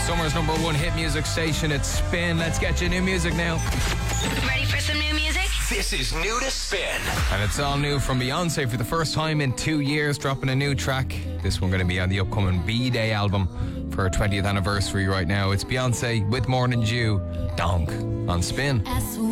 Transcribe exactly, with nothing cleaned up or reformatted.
Summer's number one hit music station. It's Spin. Let's get you new music now. Ready for some new music? This is New to Spin. And it's all new from Beyonce for the first time in two years, dropping a new track. This one going to be on the upcoming B-Day album for her twentieth anniversary right now. It's Beyonce with Morning Dew, Donk, on Spin.